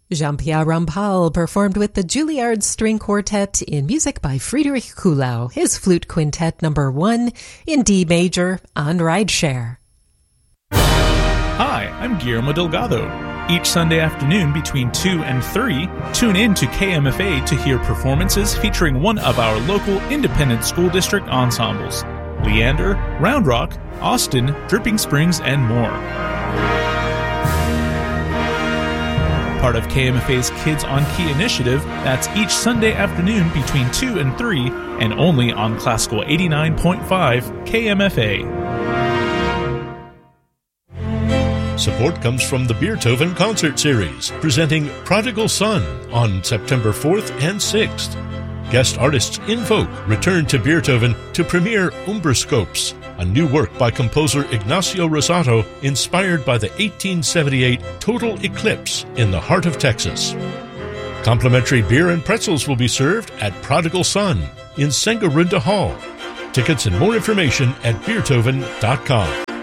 Jean-Pierre Rampal performed with the Juilliard String Quartet in music by Friedrich Kuhlau, his Flute Quintet No. 1 in D major on Rideshare. Hi, I'm Guillermo Delgado. Each Sunday afternoon between 2 and 3, tune in to KMFA to hear performances featuring one of our local independent school district ensembles: Leander, Round Rock, Austin, Dripping Springs, and more. Part of KMFA's Kids on Key initiative, that's each Sunday afternoon between 2 and 3, and only on Classical 89.5 KMFA. Support comes from the Beethoven Concert Series, presenting Prodigal Son on September 4th and 6th. Guest artists Invoke return to Beethoven to premiere Umbroscopes, a new work by composer Ignacio Rosato inspired by the 1878 total eclipse in the heart of Texas. Complimentary beer and pretzels will be served at Prodigal Son in Sengarunda Hall. Tickets and more information at Beethoven.com.